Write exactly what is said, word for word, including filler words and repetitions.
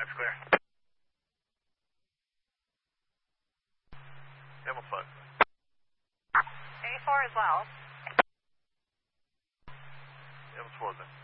five's clear. Hamilton five. eighty-four as well. Hamilton four then.